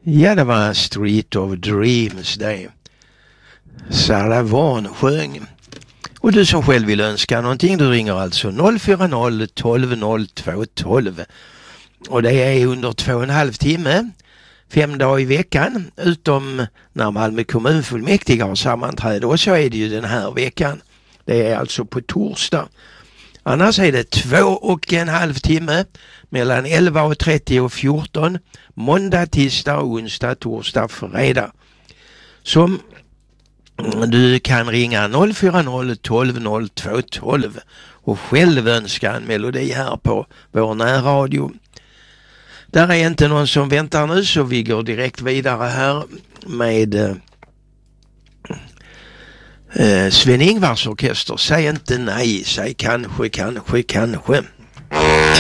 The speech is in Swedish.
Ja, det var Street of Dreams det. Sarah Vaughan sjöng. Och du som själv vill önska någonting, du ringer alltså 040 12 02 12. Och det är under 2,5 timme, 5 dagar i veckan, utom när Malmö kommunfullmäktige har sammanträde. Och så är det ju den här veckan. Det är alltså på torsdag. Annars är det 2,5 timme mellan 11.30 och 14. Måndag, tisdag, onsdag, torsdag, fredag. Som du kan ringa 040 12 02 12 och själv önska en melodi här på vår närradio. Där är inte någon som väntar nu, så vi går direkt vidare här med Sven-Ingvars orkester. Säg inte nej, säg kanske.